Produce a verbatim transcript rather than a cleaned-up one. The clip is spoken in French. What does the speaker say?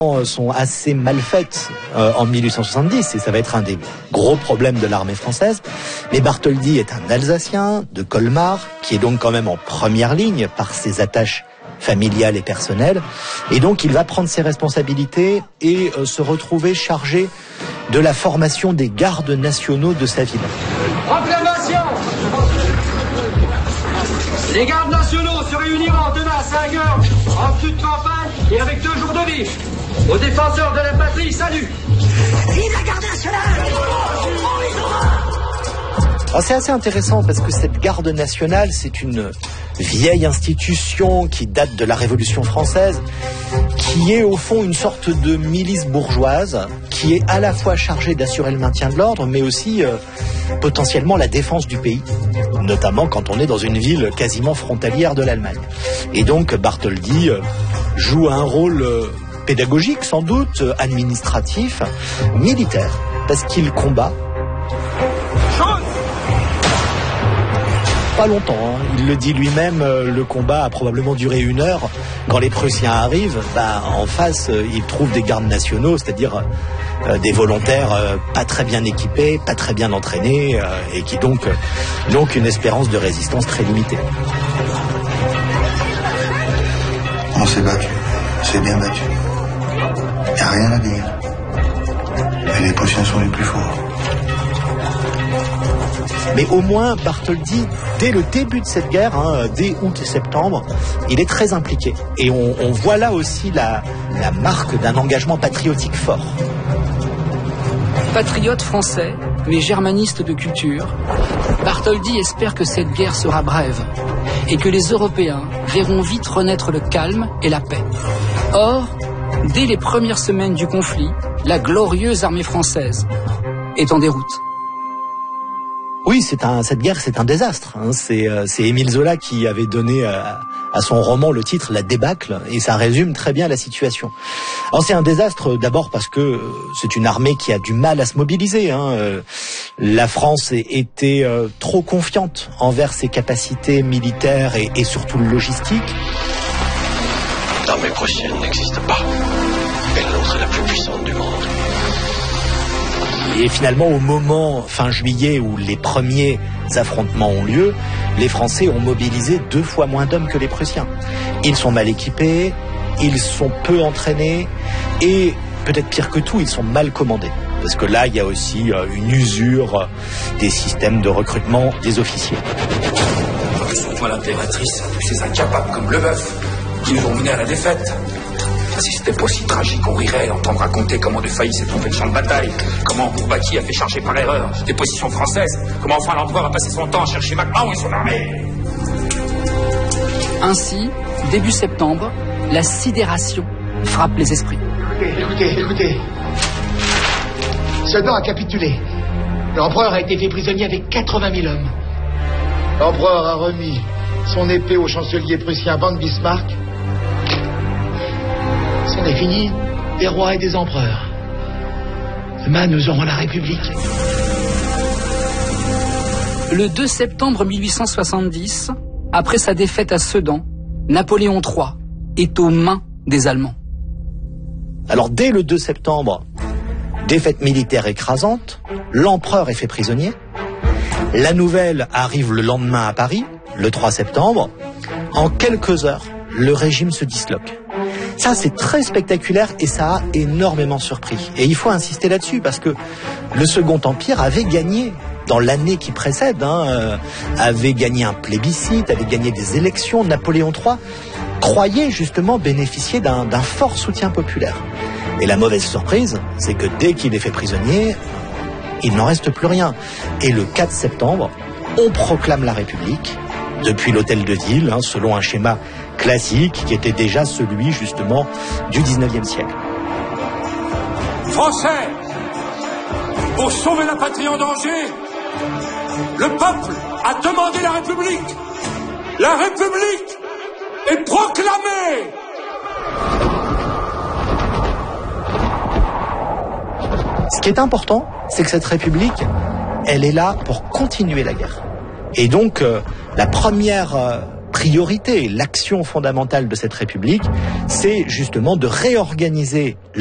sont assez mal faites euh, en mille huit cent soixante-dix et ça va être un des gros problèmes de l'armée française. Mais Bartholdi est un Alsacien de Colmar qui est donc quand même en première ligne par ses attaches familiales et personnelles et donc il va prendre ses responsabilités et euh, se retrouver chargé de la formation des gardes nationaux de sa ville. Proclamation! Les gardes nationaux se réuniront demain à cinq heures en toute campagne et avec deux jours de vif. Aux défenseurs de la patrie, salut! Vive la garde nationale! Alors c'est assez intéressant parce que cette garde nationale, c'est une vieille institution qui date de la Révolution française, qui est au fond une sorte de milice bourgeoise, qui est à la fois chargée d'assurer le maintien de l'ordre, mais aussi euh, potentiellement la défense du pays, notamment quand on est dans une ville quasiment frontalière de l'Allemagne. Et donc Bartholdi euh, joue un rôle euh, pédagogique sans doute, euh, administratif, militaire, parce qu'il combat. Pas longtemps, hein. Il le dit lui-même, euh, le combat a probablement duré une heure. Quand les Prussiens arrivent, bah, en face, euh, ils trouvent des gardes nationaux, c'est-à-dire euh, des volontaires euh, pas très bien équipés, pas très bien entraînés, euh, et qui donc euh, n'ont qu'une espérance de résistance très limitée. On s'est battu, c'est bien battu. Il n'y a rien à dire. Mais les Prussiens sont les plus forts. Mais au moins, Bartholdi, dès le début de cette guerre, hein, dès août et septembre, il est très impliqué. Et on, on voit là aussi la, la marque d'un engagement patriotique fort. Patriote français, mais germaniste de culture, Bartholdi espère que cette guerre sera brève et que les Européens verront vite renaître le calme et la paix. Or, dès les premières semaines du conflit, la glorieuse armée française est en déroute. Oui, c'est un, cette guerre, c'est un désastre. Hein. C'est, euh, c'est Émile Zola qui avait donné à, à son roman le titre La débâcle, et ça résume très bien la situation. Alors c'est un désastre d'abord parce que c'est une armée qui a du mal à se mobiliser. Hein. Euh, la France était euh, trop confiante envers ses capacités militaires et, et surtout logistiques. L'armée prussienne n'existe pas. Et la nôtre est la plus puissante du monde. Et finalement, au moment, fin juillet, où les premiers affrontements ont lieu, les Français ont mobilisé deux fois moins d'hommes que les Prussiens. Ils sont mal équipés, ils sont peu entraînés, et peut-être pire que tout, ils sont mal commandés. Parce que là, il y a aussi une usure des systèmes de recrutement des officiers. Surtout à l'impératrice, tous ces incapables comme Leboeuf, qui nous ont menés à la défaite. Si c'était pas si tragique, on rirait d'entendre raconter comment Defailly s'est trompé de champ de bataille, comment Bourbaki a fait charger par erreur des positions françaises, comment enfin l'empereur a passé son temps à chercher MacMahon et son armée. Ainsi, début septembre, la sidération frappe les esprits. Écoutez, écoutez, écoutez. Sedan a capitulé. L'empereur a été fait prisonnier avec quatre-vingt mille hommes. L'empereur a remis son épée au chancelier prussien von Bismarck. C'en est fini des rois et des empereurs. Demain, nous aurons la République. Le deux septembre mille huit cent soixante-dix, après sa défaite à Sedan, Napoléon trois est aux mains des Allemands. Alors dès le deux septembre, défaite militaire écrasante, l'empereur est fait prisonnier. La nouvelle arrive le lendemain à Paris, le trois septembre. En quelques heures, le régime se disloque. Ça, c'est très spectaculaire et ça a énormément surpris. Et il faut insister là-dessus parce que le Second Empire avait gagné dans l'année qui précède, hein, euh, avait gagné un plébiscite, avait gagné des élections. Napoléon trois croyait justement bénéficier d'un, d'un fort soutien populaire. Et la mauvaise surprise, c'est que dès qu'il est fait prisonnier, il n'en reste plus rien. Et le quatre septembre, on proclame la République depuis l'hôtel de ville, hein, selon un schéma classique qui était déjà celui justement du dix-neuvième siècle. Français, pour sauver la patrie en danger, le peuple a demandé la République. La République est proclamée. Ce qui est important, c'est que cette République, elle est là pour continuer la guerre. Et donc, euh, la première euh, priorité, l'action fondamentale de cette République, c'est justement de réorganiser